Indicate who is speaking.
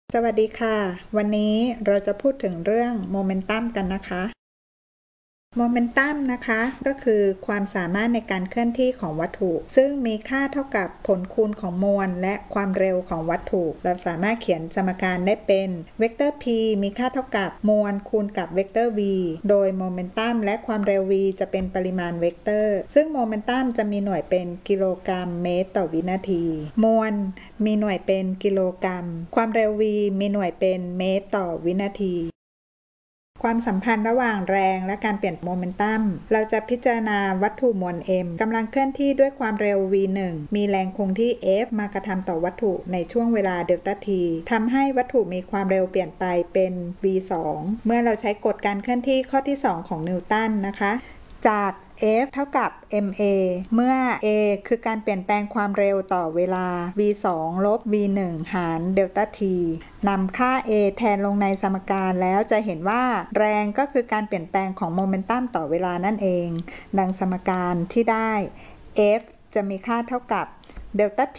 Speaker 1: สวัสดีค่ะ วันนี้เราจะพูดถึงเรื่องโมเมนตัมกันนะคะโมเมนตัมนะคะก็คือความสามารถในการเคลื่อนที่ของวัตถุ ซึ่งมีค่าเท่ากับผลคูณของมวลและความเร็วของวัตถุ เราสามารถเขียนสมการได้เป็นเวกเตอร์ p มีค่าเท่ากับมวลคูณกับเวกเตอร์ v โดยโมเมนตัมและความเร็ว v จะเป็นปริมาณเวกเตอร์ซึ่งโมเมนตัมจะมีหน่วยเป็นกิโลกรัมเมตรต่อวินาทีมวลมีหน่วยเป็นกิโลกรัมความเร็ว v มีหน่วยเป็นเมตรต่อวินาทีความสัมพันธ์ระหว่างแรงและการเปลี่ยนโมเมนตัมเราจะพิจารณาวัตถุมวล m กำลังเคลื่อนที่ด้วยความเร็ว v1 มีแรงคงที่ f มากระทำต่อวัตถุในช่วงเวลาเดลต้า t ทำให้วัตถุมีความเร็วเปลี่ยนไปเป็น v2 เมื่อเราใช้กฎการเคลื่อนที่ข้อที่ 2 ของนิวตันนะคะจาก F เท่ากับ ma เมื่อ a คือการเปลี่ยนแปลงความเร็วต่อเวลา v2 ลบ v1 หารเดลต้า t นำค่า a แทนลงในสมการแล้วจะเห็นว่าแรงก็คือการเปลี่ยนแปลงของโมเมนตัมต่อเวลานั่นเองดังสมการที่ได้ F จะมีค่าเท่ากับเดลต้า p